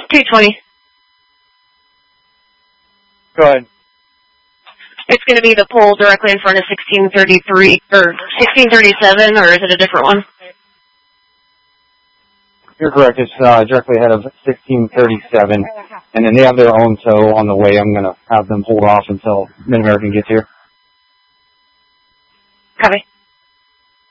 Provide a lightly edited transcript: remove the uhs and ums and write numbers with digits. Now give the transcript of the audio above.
220. Go ahead. It's going to be the pole directly in front of 1633, or 1637, or is it a different one? You're correct. It's directly ahead of 1637, and then they have their own tow on the way. I'm going to have them hold off until Mid-American gets here. Copy.